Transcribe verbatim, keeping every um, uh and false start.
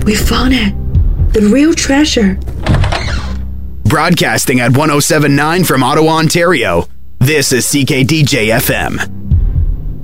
We found it. The real treasure. Broadcasting at one oh seven point nine from Ottawa, Ontario, this is C K D J F M.